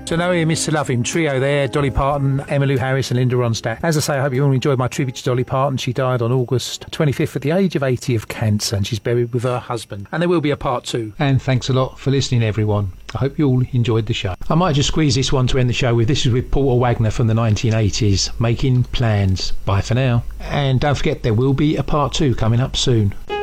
To Know Him is to Love Him trio there, Dolly Parton, Emmylou Harris and Linda Ronstadt. As I say, I hope you all enjoyed my tribute to Dolly Parton. She died on August 25th at the age of 80 of cancer, and she's buried with her husband. And there will be a part 2. And thanks a lot for listening, everyone. I hope you all enjoyed the show. I might just squeeze this one to end the show with. This is with Porter Wagner from the 1980s, Making Plans. Bye for now. And don't forget, there will be a part 2 coming up soon.